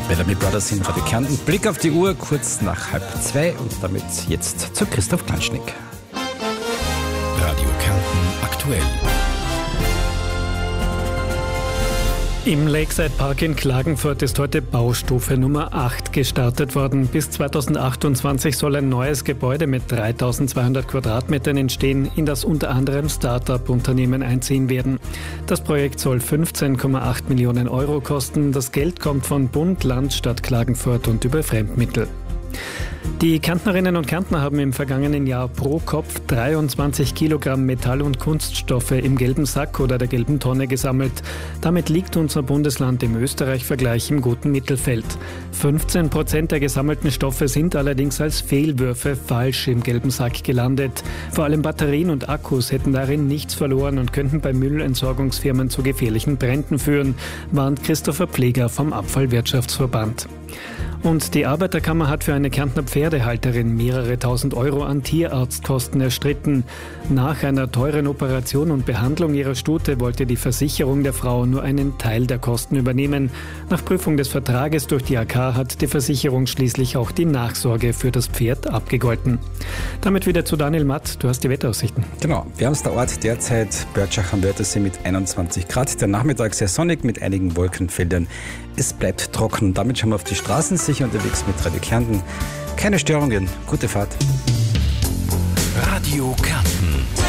Bellamy Brothers in Radio Kärnten. Blick auf die Uhr, kurz nach 1:30 und damit jetzt zu Christoph Klanschnick. Radio Kärnten aktuell. Im Lakeside Park in Klagenfurt ist heute Baustufe Nummer 8 gestartet worden. Bis 2028 soll ein neues Gebäude mit 3200 Quadratmetern entstehen, in das unter anderem Start-up-Unternehmen einziehen werden. Das Projekt soll 15,8 Millionen Euro kosten. Das Geld kommt von Bund, Land, Stadt Klagenfurt und über Fremdmittel. Die Kärntnerinnen und Kärntner haben im vergangenen Jahr pro Kopf 23 Kilogramm Metall- und Kunststoffe im gelben Sack oder der gelben Tonne gesammelt. Damit liegt unser Bundesland im Österreich-Vergleich im guten Mittelfeld. 15% der gesammelten Stoffe sind allerdings als Fehlwürfe falsch im gelben Sack gelandet. Vor allem Batterien und Akkus hätten darin nichts verloren und könnten bei Müllentsorgungsfirmen zu gefährlichen Bränden führen, warnt Christopher Pfleger vom Abfallwirtschaftsverband. Und die Arbeiterkammer hat für eine Kärntner Pferdehalterin mehrere tausend Euro an Tierarztkosten erstritten. Nach einer teuren Operation und Behandlung ihrer Stute wollte die Versicherung der Frau nur einen Teil der Kosten übernehmen. Nach Prüfung des Vertrages durch die AK hat die Versicherung schließlich auch die Nachsorge für das Pferd abgegolten. Damit wieder zu Daniel Matt, du hast die Wetteraussichten. Genau, wärmster Ort derzeit Börtschach am Wörthersee mit 21 Grad. Der Nachmittag sehr sonnig mit einigen Wolkenfeldern. Es bleibt trocken. Damit schauen wir auf die Straßen, sicher unterwegs mit Radio Kärnten. Keine Störungen, gute Fahrt. Radio Kärnten.